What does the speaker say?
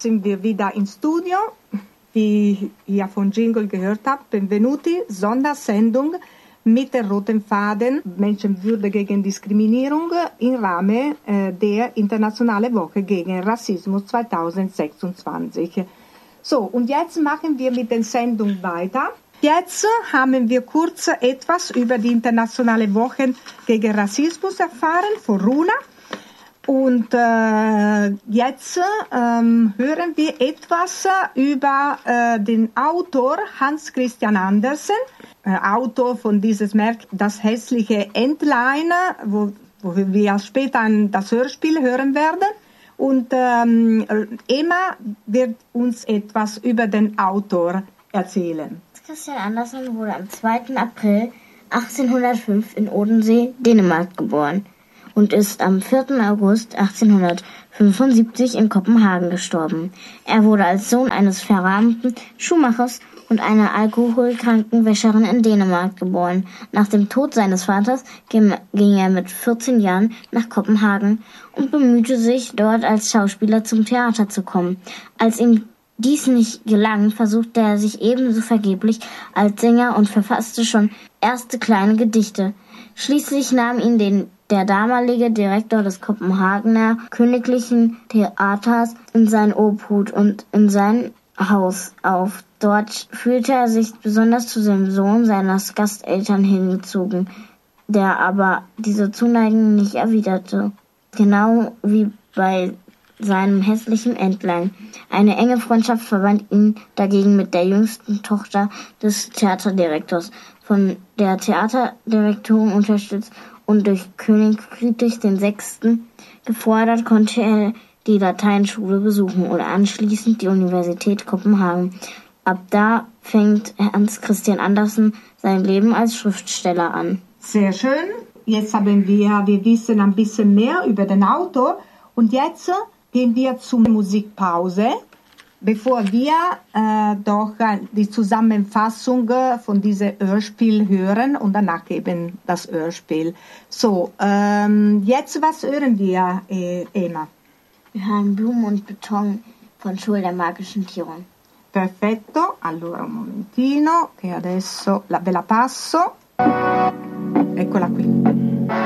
Sind wir wieder im Studio, wie ihr von Jingle gehört habt. Benvenuti, Sondersendung mit dem roten Faden Menschenwürde gegen Diskriminierung im Rahmen der Internationalen Woche gegen Rassismus 2026. So, und jetzt machen wir mit der Sendung weiter. Jetzt haben wir kurz etwas über die Internationale Woche gegen Rassismus erfahren von Runa. Und jetzt hören wir etwas über den Autor Hans Christian Andersen, Autor von dieses Werk Das hässliche Entlein, wo wir später das Hörspiel hören werden. Und Emma wird uns etwas über den Autor erzählen. Christian Andersen wurde am 2. April 1805 in Odensee, Dänemark geboren und ist am 4. August 1875 in Kopenhagen gestorben. Er wurde als Sohn eines verarmten Schuhmachers und einer alkoholkranken Wäscherin in Dänemark geboren. Nach dem Tod seines Vaters ging er mit 14 Jahren nach Kopenhagen und bemühte sich, dort als Schauspieler zum Theater zu kommen. Als ihm dies nicht gelang, versuchte er sich ebenso vergeblich als Sänger und verfasste schon erste kleine Gedichte. Schließlich nahm ihn der damalige Direktor des Kopenhagener Königlichen Theaters in sein Obhut und in sein Haus auf. Dort fühlte er sich besonders zu dem Sohn seines Gasteltern hingezogen, der aber diese Zuneigung nicht erwiderte. Genau wie bei seinem hässlichen Entlein. Eine enge Freundschaft verband ihn dagegen mit der jüngsten Tochter des Theaterdirektors. Von der Theaterdirektorin unterstützt und durch König Friedrich VI. Gefordert, konnte er die Lateinschule besuchen oder anschließend die Universität Kopenhagen. Ab da fängt Hans Christian Andersen sein Leben als Schriftsteller an. Sehr schön. Jetzt wir wissen ein bisschen mehr über den Autor und jetzt gehen wir zur Musikpause, bevor wir doch die Zusammenfassung von diesem Hörspiel hören und danach eben das Hörspiel. So, jetzt was hören wir, Emma? Wir hören Blumen und Beton von Schul der magischen Tiere. Perfetto, allora un momentino che adesso ve la passo. Eccola qui.